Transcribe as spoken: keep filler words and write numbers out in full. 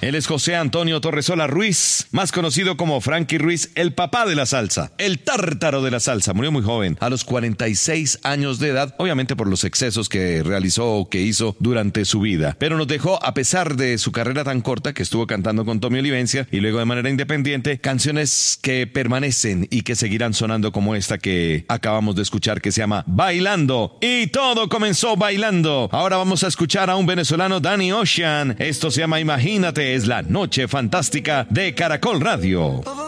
Él es José Antonio Torresola Ruiz, más conocido como Frankie Ruiz, el papá de la salsa, el tártaro de la salsa. Murió muy joven, a los cuarenta y seis años de edad, obviamente por los excesos que realizó o que hizo durante su vida. Pero nos dejó, a pesar de su carrera tan corta, que estuvo cantando con Tommy Olivencia y luego de manera independiente, canciones que permanecen y que seguirán sonando, como esta que acabamos de escuchar, que se llama Bailando. Y todo comenzó bailando. Ahora vamos a escuchar a un venezolano, Danny Ocean. Esto se llama Imagínate, es la noche fantástica de Caracol Radio.